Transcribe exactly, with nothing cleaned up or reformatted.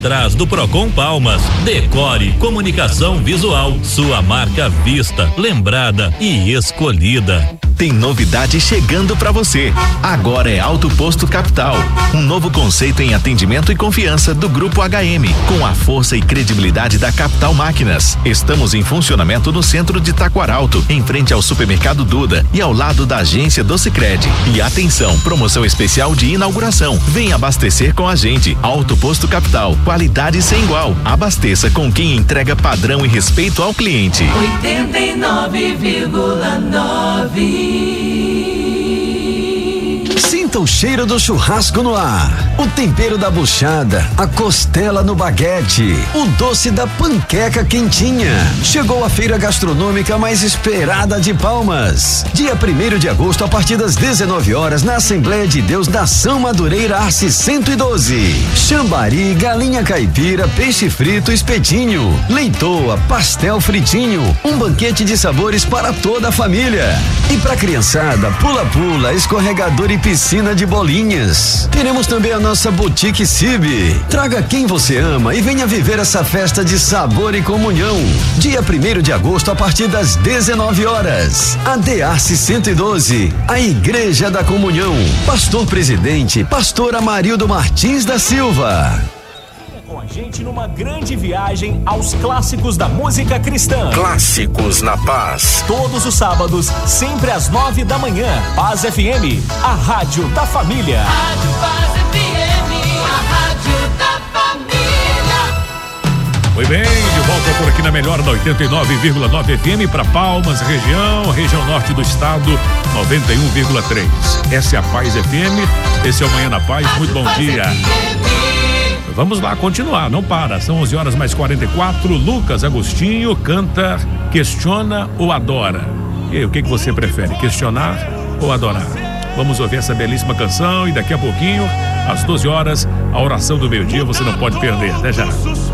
Atrás do Procon Palmas, Decore Comunicação Visual, sua marca vista, lembrada e escolhida. Tem novidade chegando para você. Agora é Auto Posto Capital, um novo conceito em atendimento e confiança do Grupo H M, com a força e credibilidade da Capital Máquinas. Estamos em funcionamento no centro de Taquaralto, em frente ao supermercado Duda e ao lado da agência do Sicredi. E atenção, promoção especial de inauguração. Vem abastecer com a gente. Auto Posto Capital, qualidade sem igual. Abasteça com quem entrega padrão e respeito ao cliente. oitenta e nove vírgula nove. Sinta o cheiro do churrasco no ar, o tempero da buchada, a costela no baguete, o doce da panqueca quentinha. Chegou a feira gastronômica mais esperada de Palmas. Dia primeiro de agosto, a partir das dezenove horas, na Assembleia de Deus da São Madureira, Arce cento e doze. Chambari, galinha caipira, peixe frito, espetinho, leitoa, pastel fritinho, um banquete de sabores para toda a família. E pra criançada, pula-pula, escorregador e piscina de bolinhas. Teremos também a nossa Boutique Cibe. Traga quem você ama e venha viver essa festa de sabor e comunhão. Dia primeiro de agosto, a partir das dezenove horas. A D Arce cento e doze, a Igreja da Comunhão. Pastor Presidente, Pastor Amarildo Martins da Silva. Com a gente numa grande viagem aos clássicos da música cristã. Clássicos na Paz. Todos os sábados, sempre às nove da manhã. Paz F M, a rádio da família. Rádio Paz F M, a rádio da família. Muito bem, de volta por aqui na melhor da oitenta e nove vírgula nove F M para Palmas, região, região norte do estado, noventa e um vírgula três. Essa é a Paz F M, esse é o Manhã na Paz, muito bom dia. Vamos lá, continuar, não para, são onze horas mais quarenta e quatro. Lucas Agostinho canta Questiona ou Adora. E aí, o que que você prefere, questionar ou adorar? Vamos ouvir essa belíssima canção e daqui a pouquinho, às doze horas, a oração do meio-dia, você não pode perder, até já.